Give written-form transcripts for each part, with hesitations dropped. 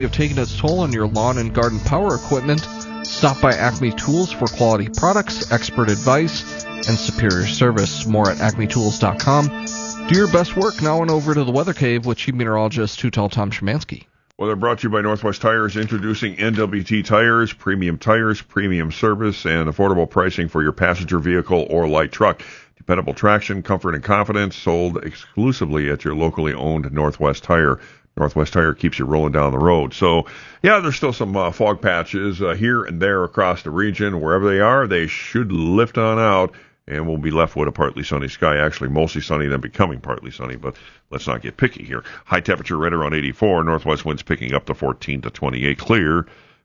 have taken its toll on your lawn and garden power equipment. Stop by Acme Tools for quality products, expert advice, and superior service. More at acmetools.com. Do your best work now and over to the Weather Cave with Chief Meteorologist Tutal Tom Szymanski. Weather brought to you by Northwest Tires, introducing NWT Tires, premium service, and affordable pricing for your passenger vehicle or light truck. Dependable traction, comfort, and confidence, sold exclusively at your locally owned Northwest Tire. Northwest Tire keeps you rolling down the road. So, yeah, there's still some fog patches here and there across the region. Wherever they are, they should lift on out, and we'll be left with a partly sunny sky. Actually, mostly sunny, then becoming partly sunny, but let's not get picky here. High temperature right around 84. Northwest winds picking up to 14 to 28. Clear.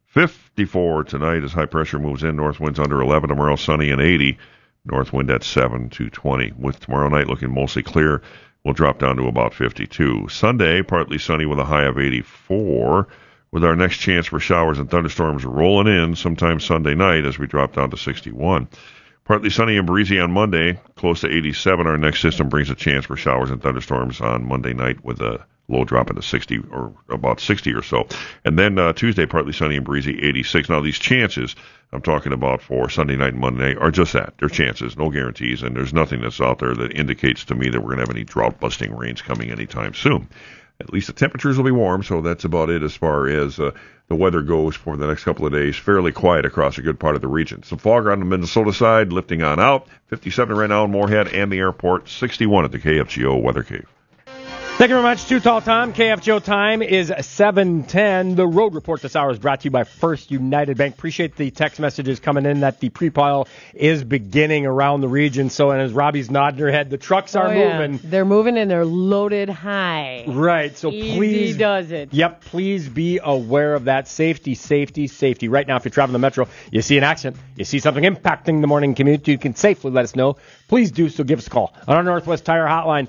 54 tonight as high pressure moves in. North winds under 11. Tomorrow sunny and 80. North wind at 7 to 20. With tomorrow night looking mostly clear, we'll drop down to about 52. Sunday, partly sunny with a high of 84, with our next chance for showers and thunderstorms rolling in sometime Sunday night as we drop down to 61. Partly sunny and breezy on Monday, close to 87. Our next system brings a chance for showers and thunderstorms on Monday night with a low drop into 60 or about 60 or so. And then Tuesday, partly sunny and breezy, 86. Now, these chances I'm talking about for Sunday night and Monday are just that. They're chances, no guarantees, and there's nothing that's out there that indicates to me that we're going to have any drought-busting rains coming anytime soon. At least the temperatures will be warm, so that's about it as far as the weather goes for the next couple of days. Fairly quiet across a good part of the region. Some fog on the Minnesota side, lifting on out. 57 right now in Moorhead and the airport. 61 at the KFGO Weather Cave. Thank you very much, Tutal Tom. KFGO time is 7:10. The road report this hour is brought to you by First United Bank. Appreciate the text messages coming in that the pre-pile is beginning around the region. So, and as Robbie's nodding her head, the trucks are moving. They're moving and they're loaded high. Right. So Easy please, does it. Yep. Please be aware of that. Safety. Right now, if you're traveling the metro, you see an accident, you see something impacting the morning commute, you can safely let us know. Please do so. Give us a call on our Northwest Tire hotline,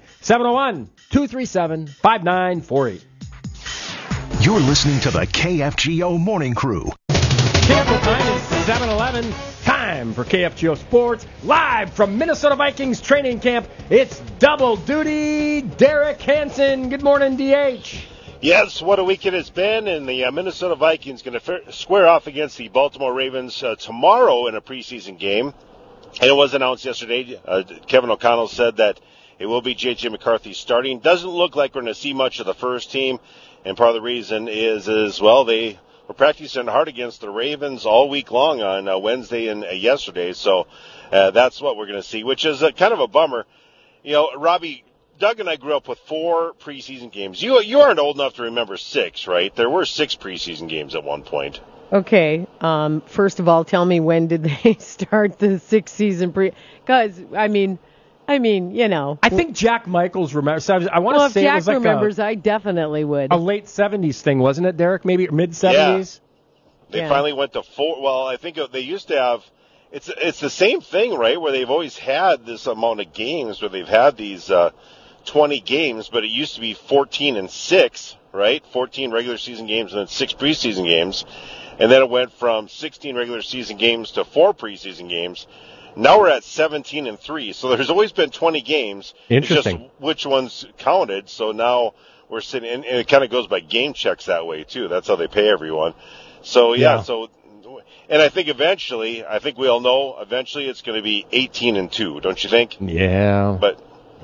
701-237-5948. You're listening to the KFGO Morning Crew. KFGO time is 7:11. Time for KFGO Sports. Live from Minnesota Vikings training camp, it's double duty. Derek Hansen. Good morning, DH. Yes, what a week it has been, and the Minnesota Vikings going to square off against the Baltimore Ravens tomorrow in a preseason game. And it was announced yesterday. Kevin O'Connell said that it will be J.J. McCarthy starting. Doesn't look like we're going to see much of the first team, and part of the reason is well, they were practicing hard against the Ravens all week long on Wednesday and yesterday, so that's what we're going to see, which is kind of a bummer. You know, Robbie, Doug and I grew up with 4 preseason games. You aren't old enough to remember 6, right? There were 6 preseason games at one point. Okay. First of all, tell me, when did they start the 6th season Because, I mean, you know. I think Jack Michaels remembers. So I want to say Jack it was like remembers, I definitely would. a late 70s thing, wasn't it, Derek? Maybe mid-70s? Yeah. They finally went to 4. Well, I think they used to have. It's the same thing, right? Where they've always had this amount of games, where they've had these 20 games, but it used to be 14 and 6, right? 14 regular season games and then 6 preseason games. And then it went from 16 regular season games to 4 preseason games. Now we're at 17 and 3. So there's always been 20 games. Interesting. It's just which ones counted. So now we're sitting, and it kind of goes by game checks that way too. That's how they pay everyone. So yeah. So, and I think we all know eventually it's going to be 18 and 2. Don't you think? Yeah. But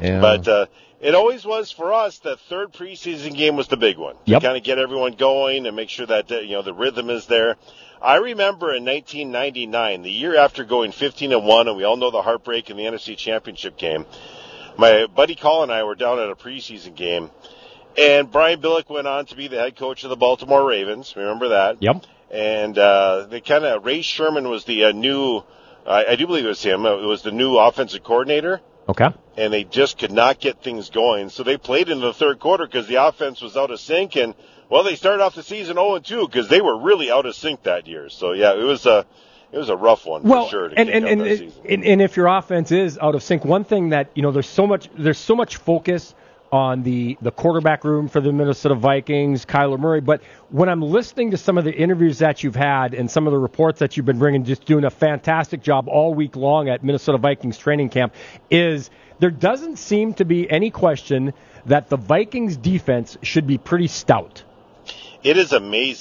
it always was for us that third preseason game was the big one. Yep. To kind of get everyone going and make sure that the rhythm is there. I remember in 1999, the year after going 15-1, and we all know the heartbreak in the NFC Championship game, my buddy Colin and I were down at a preseason game, and Brian Billick went on to be the head coach of the Baltimore Ravens. Remember that? Yep. And Ray Sherman was the new, I do believe it was him, it was the new offensive coordinator. Okay. And they just could not get things going. So they played into the third quarter because the offense was out of sync. And, well, they started off the season 0-2 because they were really out of sync that year. So, yeah, it was a rough one for sure to kick out that season. And if your offense is out of sync, one thing that, there's so much focus on the quarterback room for the Minnesota Vikings, Kyler Murray. But when I'm listening to some of the interviews that you've had and some of the reports that you've been bringing, just doing a fantastic job all week long at Minnesota Vikings training camp, is there doesn't seem to be any question that the Vikings defense should be pretty stout. It is amazing